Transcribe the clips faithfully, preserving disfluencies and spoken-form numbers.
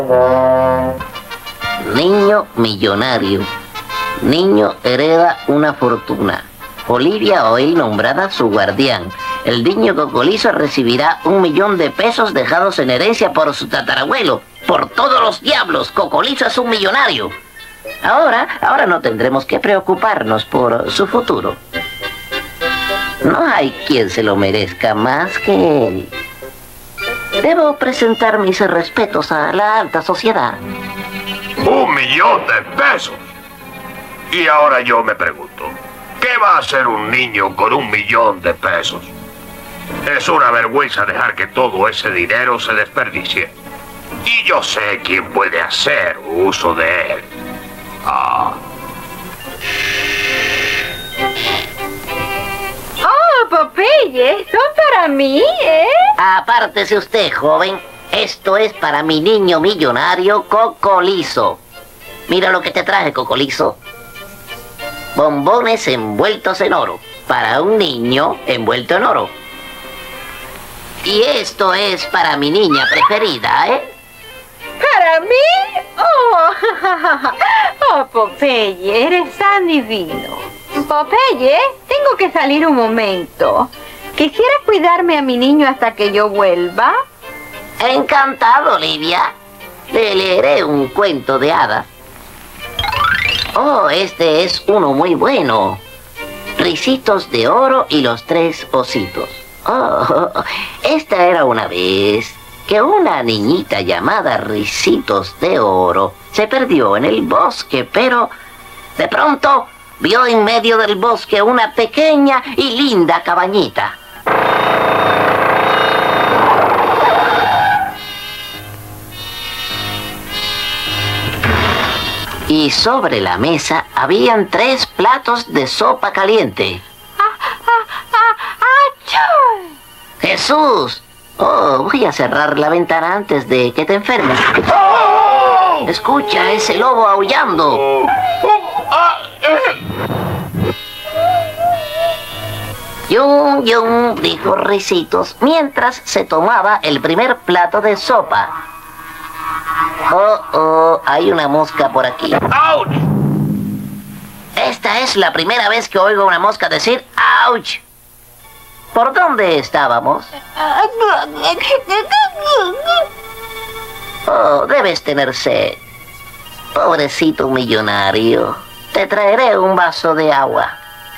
Niño millonario. Niño hereda una fortuna. Olivia hoy nombrada su guardián. El niño Cocolizo recibirá un millón de pesos dejados en herencia por su tatarabuelo. Por todos los diablos, Cocolizo es un millonario. Ahora, ahora no tendremos que preocuparnos por su futuro. No hay quien se lo merezca más que él. Debo presentar mis respetos a la alta sociedad. ¡Un millón de pesos! Y ahora yo me pregunto, ¿qué va a hacer un niño con un millón de pesos? Es una vergüenza dejar que todo ese dinero se desperdicie. Y yo sé quién puede hacer uso de él. Ah. ¡Oh, Popeye! ¿Son para mí, eh? Apártese usted, joven. Esto es para mi niño millonario Cocolizo. Mira lo que te traje, Cocolizo. Bombones envueltos en oro. Para un niño envuelto en oro. Y esto es para mi niña preferida, ¿eh? ¿Para mí? ¡Oh! ¡Oh, Popeye! Eres tan divino. Popeye, tengo que salir un momento. ¿Quisieras cuidarme a mi niño hasta que yo vuelva? Encantado, Olivia. Le leeré un cuento de hadas. Oh, este es uno muy bueno. Ricitos de oro y los tres ositos. Oh, esta era una vez que una niñita llamada Ricitos de Oro se perdió en el bosque, pero de pronto vio en medio del bosque una pequeña y linda cabañita. Y sobre la mesa habían tres platos de sopa caliente. ¡Ah, ah, ah, achú! ¡Jesús! Oh, voy a cerrar la ventana antes de que te enfermes. ¡Oh! Escucha ese lobo aullando. Oh, oh, ah, eh. Yum, yum, dijo Ricitos mientras se tomaba el primer plato de sopa. Oh, oh, hay una mosca por aquí. ¡Auch! Esta es la primera vez que oigo a una mosca decir ¡ouch! ¿Por dónde estábamos? Oh, debes tener sed. Pobrecito millonario. Te traeré un vaso de agua.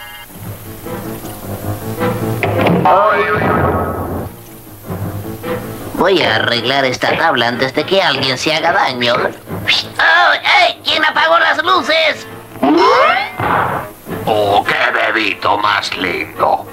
Voy a arreglar esta tabla antes de que alguien se haga daño. ¡Oh! ¡Ey! ¿Quién apagó las luces? ¡Oh, qué bebito más lindo!